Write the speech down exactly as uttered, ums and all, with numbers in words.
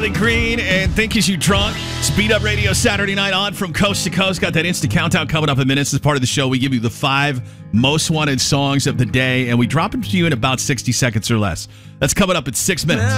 Riley Green and Think Is You Drunk. Speed Up Radio Saturday night on from coast to coast. Got that instant countdown coming up in minutes. As part of the show, we give you the five most wanted songs of the day, and we drop them to you in about sixty seconds or less. That's coming up in six minutes.